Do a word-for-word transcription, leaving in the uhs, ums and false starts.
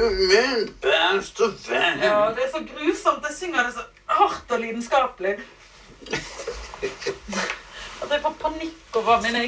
min beste venn. Ja, det er så grusomt. Jeg synger det så hardt og lidenskapelig. At jeg får panikk over min egen